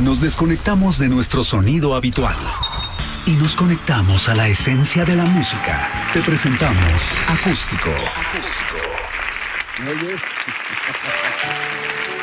Nos desconectamos de nuestro sonido habitual y nos conectamos a la esencia de la música. Te presentamos Acústico. ¿Me oyes?